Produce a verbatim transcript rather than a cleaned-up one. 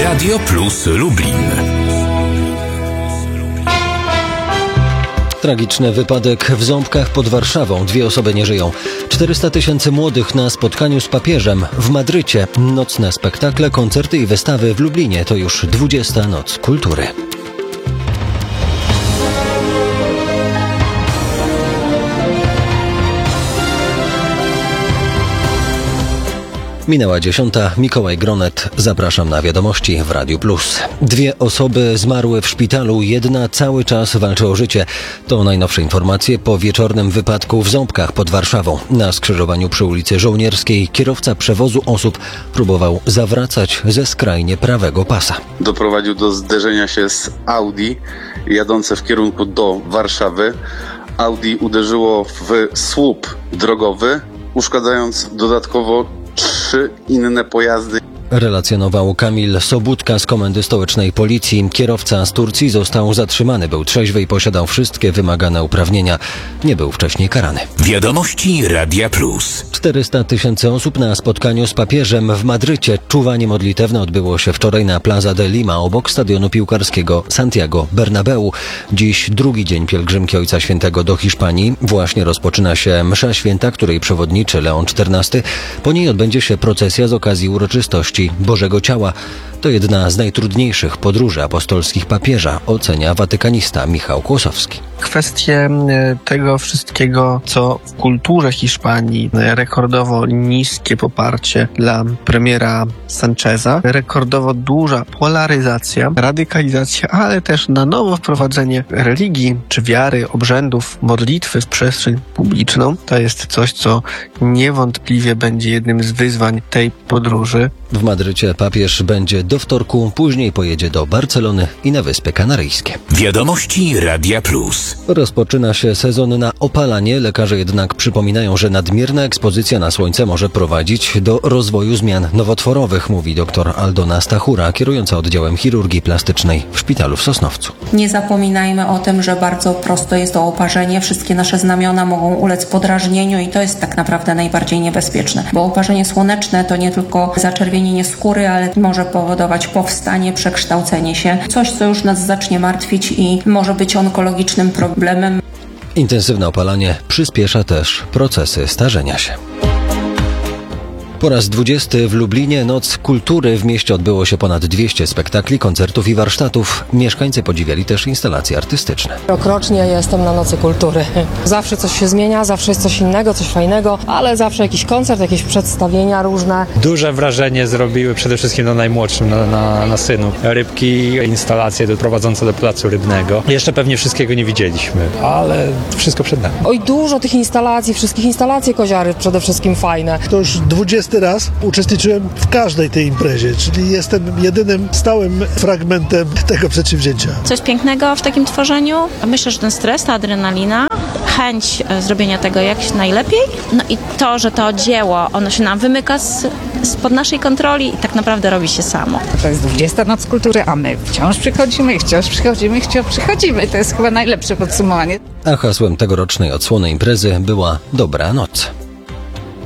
Radio Plus Lublin. Tragiczny wypadek w Ząbkach pod Warszawą. Dwie osoby nie żyją. czterysta tysięcy młodych na spotkaniu z papieżem w Madrycie. Nocne spektakle, koncerty i wystawy w Lublinie. To już dwudziesta Noc Kultury. Minęła dziesiąta. Mikołaj Gronet. Zapraszam na wiadomości w Radiu Plus. Dwie osoby zmarły w szpitalu, jedna cały czas walczy o życie. To najnowsze informacje po wieczornym wypadku w Ząbkach pod Warszawą. Na skrzyżowaniu przy ulicy Żołnierskiej kierowca przewozu osób próbował zawracać ze skrajnie prawego pasa. Doprowadził do zderzenia się z Audi jadące w kierunku do Warszawy. Audi uderzyło w słup drogowy, uszkadzając dodatkowo trzy inne pojazdy. Relacjonował Kamil Sobudka z Komendy Stołecznej Policji. Kierowca z Turcji został zatrzymany. Był trzeźwy i posiadał wszystkie wymagane uprawnienia. Nie był wcześniej karany. Wiadomości Radia Plus. czterysta tysięcy osób na spotkaniu z papieżem w Madrycie. Czuwanie modlitewne odbyło się wczoraj na Plaza de Lima obok stadionu piłkarskiego Santiago Bernabeu. Dziś drugi dzień pielgrzymki Ojca Świętego do Hiszpanii. Właśnie rozpoczyna się msza święta, której przewodniczy Leon czternasty. Po niej odbędzie się procesja z okazji uroczystości Bożego Ciała. To jedna z najtrudniejszych podróży apostolskich papieża, ocenia watykanista Michał Kłosowski. Kwestie tego wszystkiego, co w kulturze Hiszpanii rekordowo niskie poparcie dla premiera Sancheza, rekordowo duża polaryzacja, radykalizacja, ale też na nowo wprowadzenie religii czy wiary, obrzędów, modlitwy w przestrzeń publiczną. To jest coś, co niewątpliwie będzie jednym z wyzwań tej podróży. W Madrycie papież będzie do wtorku, później pojedzie do Barcelony i na Wyspy Kanaryjskie. Wiadomości Radia Plus. Rozpoczyna się sezon na opalanie. Lekarze jednak przypominają, że nadmierna ekspozycja na słońce może prowadzić do rozwoju zmian nowotworowych, mówi dr Aldona Stachura, kierująca oddziałem chirurgii plastycznej w szpitalu w Sosnowcu. Nie zapominajmy o tym, że bardzo prosto jest to oparzenie. Wszystkie nasze znamiona mogą ulec podrażnieniu i to jest tak naprawdę najbardziej niebezpieczne, bo oparzenie słoneczne to nie tylko zaczerwienienie skóry, ale może powodować powstanie, przekształcenie się. Coś, co już nas zacznie martwić i może być onkologicznym problemem. Intensywne opalanie przyspiesza też procesy starzenia się. Po raz dwudziesty w Lublinie Noc Kultury. W mieście odbyło się ponad dwieście spektakli, koncertów i warsztatów. Mieszkańcy podziwiali też instalacje artystyczne. Rokrocznie jestem na Nocy Kultury. Zawsze coś się zmienia, zawsze jest coś innego, coś fajnego, ale zawsze jakiś koncert, jakieś przedstawienia różne. Duże wrażenie zrobiły przede wszystkim na najmłodszym, na, na, na synu. Rybki, instalacje doprowadzące do placu rybnego. Jeszcze pewnie wszystkiego nie widzieliśmy, ale wszystko przed nami. Oj, dużo tych instalacji, wszystkich instalacji Koziary przede wszystkim fajne. To już dwudziesty raz uczestniczyłem w każdej tej imprezie, czyli jestem jedynym stałym fragmentem tego przedsięwzięcia. Coś pięknego w takim tworzeniu. Myślę, że ten stres, ta adrenalina, chęć zrobienia tego jak najlepiej, no i to, że to dzieło, ono się nam wymyka z, spod naszej kontroli i tak naprawdę robi się samo. To jest dwudziesta Noc Kultury, a my wciąż przychodzimy, wciąż przychodzimy, wciąż przychodzimy. To jest chyba najlepsze podsumowanie. A hasłem tegorocznej odsłony imprezy była Dobra Noc.